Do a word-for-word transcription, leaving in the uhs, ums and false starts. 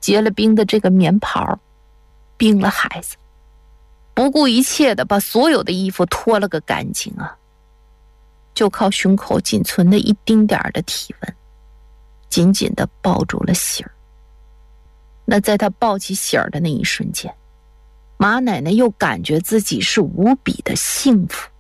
结了冰的这个棉袍，冰了孩子，不顾一切的把所有的衣服脱了个干净啊，就靠胸口仅存的一丁点儿的体温，紧紧地抱住了喜儿。那在他抱起喜儿的那一瞬间，马奶奶又感觉自己是无比的幸福。